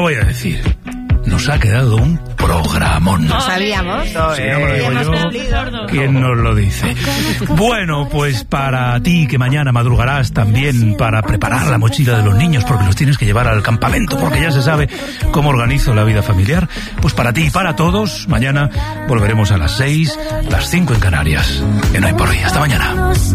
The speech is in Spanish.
voy a decir. Nos ha quedado un programón. Lo sabíamos. Sí, no me lo digo yo. ¿Quién nos lo dice? Bueno, pues para ti que mañana madrugarás también para preparar la mochila de los niños porque los tienes que llevar al campamento porque ya se sabe cómo organizo la vida familiar, pues para ti y para todos, mañana volveremos a las 6, las 5 en Canarias. En Hoy por Hoy. Hasta mañana.